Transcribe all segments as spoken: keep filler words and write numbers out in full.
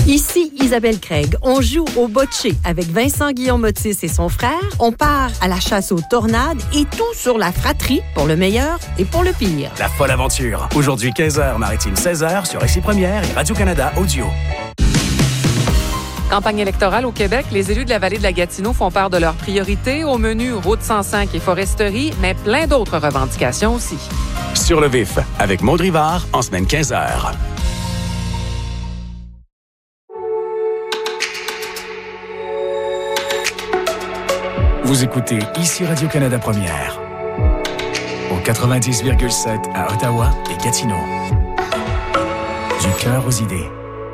Ici Isabelle Craig. On joue au bocce avec Vincent Guillaume-Otis et son frère. On part à la chasse aux tornades et tout sur la fratrie pour le meilleur et pour le pire. La folle aventure. Aujourd'hui quinze heures, Maritime seize heures sur Ici Première et Radio-Canada Audio. Campagne électorale au Québec, les élus de la vallée de la Gatineau font part de leurs priorités. Au menu, route cent cinq et foresterie, mais plein d'autres revendications aussi. Sur le vif, avec Maud Rivard, en semaine quinze heures. Vous écoutez Ici Radio-Canada Première. Au quatre-vingt-dix virgule sept à Ottawa et Gatineau. Du cœur aux idées.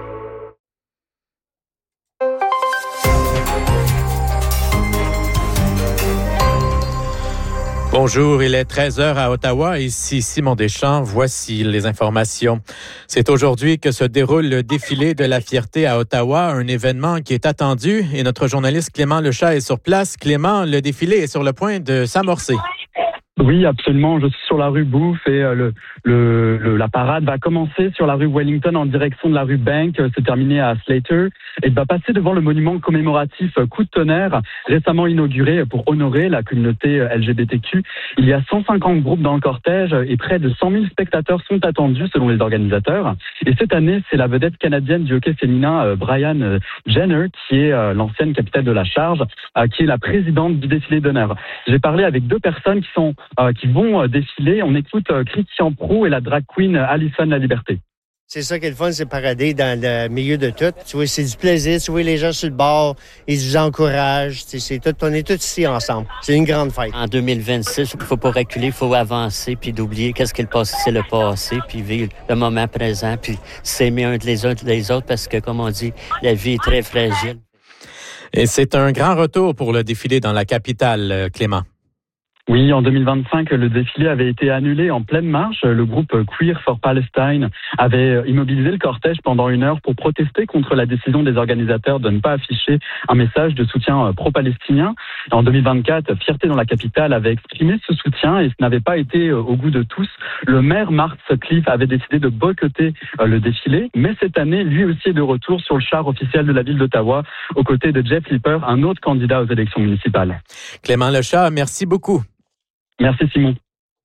Bonjour, il est treize heures à Ottawa. Ici Simon Deschamps. Voici les informations. C'est aujourd'hui que se déroule le défilé de la fierté à Ottawa, un événement qui est attendu. Et notre journaliste Clément Lechat est sur place. Clément, le défilé est sur le point de s'amorcer. Oui, absolument. Je suis sur la rue Booth et euh, le, le, le, la parade va commencer sur la rue Wellington en direction de la rue Bank, euh, se terminer à Slater et va passer devant le monument commémoratif euh, Coup de tonnerre, récemment inauguré pour honorer la communauté euh, L G B T Q. Il y a cent cinquante groupes dans le cortège et près de cent mille spectateurs sont attendus selon les organisateurs. Et cette année, c'est la vedette canadienne du hockey féminin euh, Brian euh, Jenner, qui est euh, l'ancienne capitaine de la charge, euh, qui est la présidente du défilé d'honneur. J'ai parlé avec deux personnes qui sont Euh, qui vont euh, défiler. On écoute euh, Christian Pro et la drag queen euh, Alison La Liberté. C'est ça qui est le fun, c'est parader dans le milieu de tout. Tu vois, c'est du plaisir. Tu vois les gens sur le bord, ils vous encouragent. C'est, c'est tout, on est tous ici ensemble. C'est une grande fête. En deux mille vingt-six, il ne faut pas reculer, il faut avancer, puis d'oublier qu'est-ce qui est le passé, c'est le passé, puis vivre le moment présent, puis s'aimer un les uns les autres, parce que, comme on dit, la vie est très fragile. Et c'est un grand retour pour le défilé dans la capitale, Clément. Oui, en deux mille vingt-cinq, le défilé avait été annulé en pleine marche. Le groupe Queer for Palestine avait immobilisé le cortège pendant une heure pour protester contre la décision des organisateurs de ne pas afficher un message de soutien pro-palestinien. En deux mille vingt-quatre, Fierté dans la capitale avait exprimé ce soutien et ce n'avait pas été au goût de tous. Le maire Mark Sutcliffe avait décidé de boycotter le défilé, mais cette année, lui aussi est de retour sur le char officiel de la ville d'Ottawa, aux côtés de Jeff Lipper, un autre candidat aux élections municipales. Clément Lechat, merci beaucoup. Merci Simon.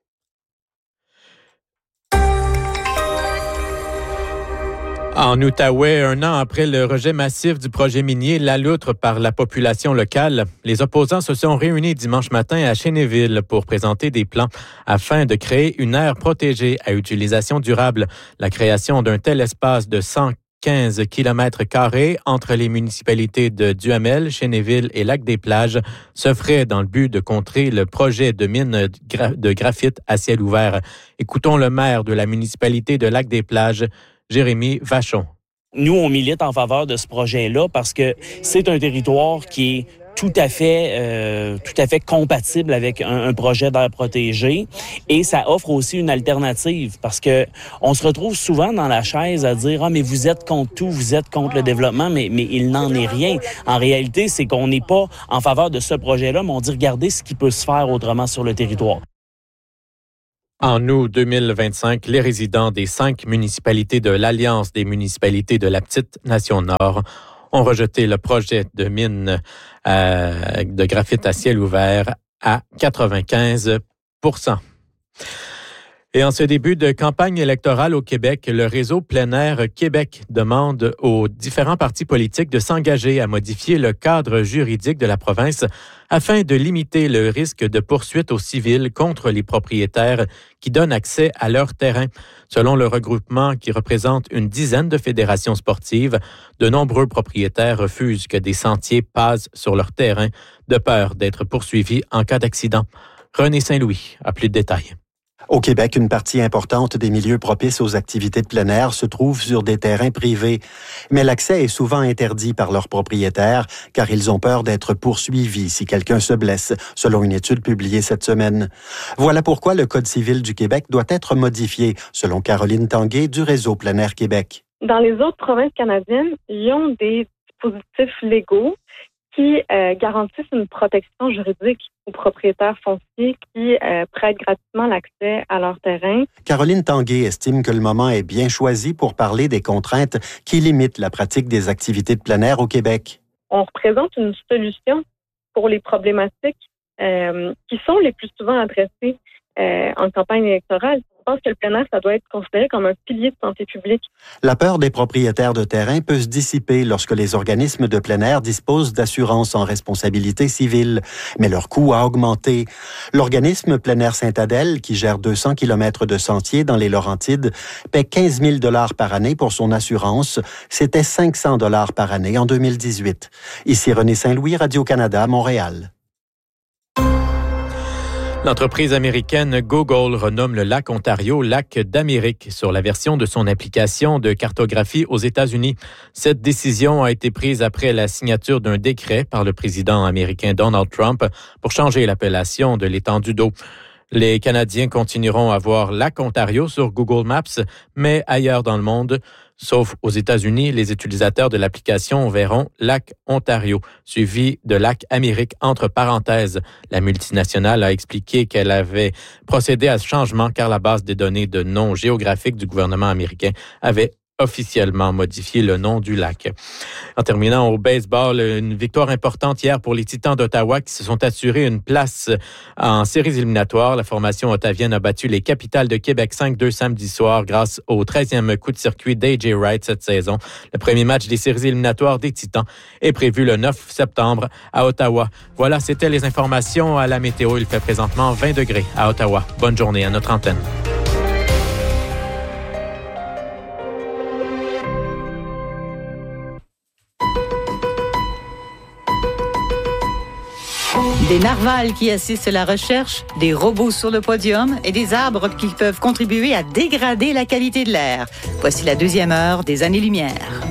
En Outaouais, un an après le rejet massif du projet minier La Loutre par la population locale, les opposants se sont réunis dimanche matin à Chénéville pour présenter des plans afin de créer une aire protégée à utilisation durable. La création d'un tel espace de cent quinze kilomètres carrés entre les municipalités de Duhamel, Chénéville et Lac-des-Plages se ferait dans le but de contrer le projet de mine de graphite à ciel ouvert. Écoutons le maire de la municipalité de Lac-des-Plages, Jérémy Vachon. Nous, on milite en faveur de ce projet-là parce que c'est un territoire qui est tout à fait, euh, tout à fait compatible avec un, un projet d'air protégé, et ça offre aussi une alternative parce que on se retrouve souvent dans la chaise à dire ah mais vous êtes contre tout, vous êtes contre le développement, mais mais il n'en est rien. En réalité, c'est qu'on n'est pas en faveur de ce projet-là, mais on dit regardez ce qui peut se faire autrement sur le territoire. En août deux mille vingt-cinq, les résidents des cinq municipalités de l'Alliance des municipalités de la Petite-Nation-Nord ont rejeté le projet de mine euh, de graphite à ciel ouvert à quatre-vingt-quinze pour cent. Et en ce début de campagne électorale au Québec, le réseau Plein Air Québec demande aux différents partis politiques de s'engager à modifier le cadre juridique de la province afin de limiter le risque de poursuite au civil contre les propriétaires qui donnent accès à leur terrain. Selon le regroupement qui représente une dizaine de fédérations sportives, de nombreux propriétaires refusent que des sentiers passent sur leur terrain de peur d'être poursuivis en cas d'accident. René Saint-Louis a plus de détails. Au Québec, une partie importante des milieux propices aux activités de plein air se trouve sur des terrains privés. Mais l'accès est souvent interdit par leurs propriétaires car ils ont peur d'être poursuivis si quelqu'un se blesse, selon une étude publiée cette semaine. Voilà pourquoi le Code civil du Québec doit être modifié, selon Caroline Tanguay du réseau Plein Air Québec. Dans les autres provinces canadiennes, ils ont des dispositifs légaux qui euh, garantissent une protection juridique aux propriétaires fonciers qui euh, prêtent gratuitement l'accès à leur terrain. Caroline Tanguay estime que le moment est bien choisi pour parler des contraintes qui limitent la pratique des activités de plein air au Québec. On représente une solution pour les problématiques euh, qui sont les plus souvent adressées euh, en campagne électorale. Je pense que le plein air, ça doit être considéré comme un pilier de santé publique. La peur des propriétaires de terrain peut se dissiper lorsque les organismes de plein air disposent d'assurances en responsabilité civile, mais leur coût a augmenté. L'organisme Plein Air Saint-Adèle, qui gère deux cents kilomètres de sentiers dans les Laurentides, paie quinze mille dollars par année pour son assurance. C'était cinq cents dollars par année en deux mille dix-huit. Ici René Saint-Louis, Radio-Canada, Montréal. L'entreprise américaine Google renomme le lac Ontario lac d'Amérique sur la version de son application de cartographie aux États-Unis. Cette décision a été prise après la signature d'un décret par le président américain Donald Trump pour changer l'appellation de l'étendue d'eau. Les Canadiens continueront à voir lac Ontario sur Google Maps, mais ailleurs dans le monde, sauf aux États-Unis, les utilisateurs de l'application verront lac Ontario, suivi de lac Amérique entre parenthèses. La multinationale a expliqué qu'elle avait procédé à ce changement car la base des données de noms géographiques du gouvernement américain avait officiellement modifié le nom du lac. En terminant au baseball, une victoire importante hier pour les Titans d'Ottawa qui se sont assurés une place en séries éliminatoires. La formation ottavienne a battu les Capitals de Québec cinq deux samedi soir grâce au treizième coup de circuit d'A J Wright cette saison. Le premier match des séries éliminatoires des Titans est prévu le neuf septembre à Ottawa. Voilà, c'était les informations à la météo. Il fait présentement vingt degrés à Ottawa. Bonne journée à notre antenne. Des narvals qui assistent à la recherche, des robots sur le podium et des arbres qui peuvent contribuer à dégrader la qualité de l'air. Voici la deuxième heure des années-lumière.